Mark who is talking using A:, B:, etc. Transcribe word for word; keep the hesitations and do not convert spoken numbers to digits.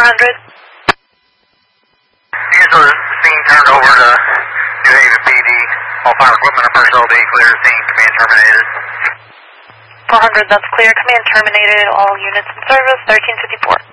A: hundred.
B: User scene turned over to New Haven P D. All fire equipment and personnel be clear. Scene command terminated.
A: four hundred, that's clear. Command terminated. All units in service. thirteen fifty-four.